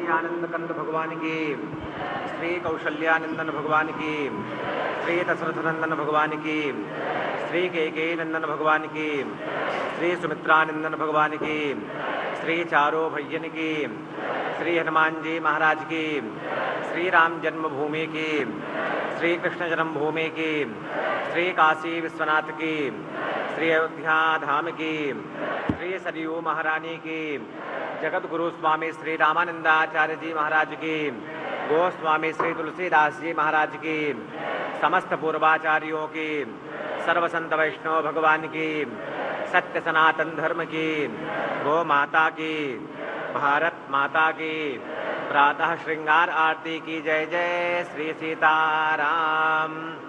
आनंद कंद भगवान की, श्री कौशल्यानंदन भगवान की, श्री दशरथनंदन भगवान की, श्री केकेयी नंदन भगवान की, श्री सुमित्रानंदन भगवान की, श्री चारो भैयन की, श्री हनुमान जी महाराज की, श्री राम जन्मभूमि की, श्री कृष्ण जन्मभूमि की, श्री काशी विश्वनाथ की, श्री अयोध्या धाम की, श्री सरयू महारानी की, जगत गुरु स्वामी श्री रामानंदाचार्य जी महाराज की, गोस्वामी श्री तुलसीदास जी महाराज की, समस्त पूर्वाचार्यों की, सर्वसंत वैष्णव भगवान की, सत्य सनातन धर्म की, गो माता की, भारत माता की, प्रातः श्रृंगार आरती की। जय जय श्री सीताराम।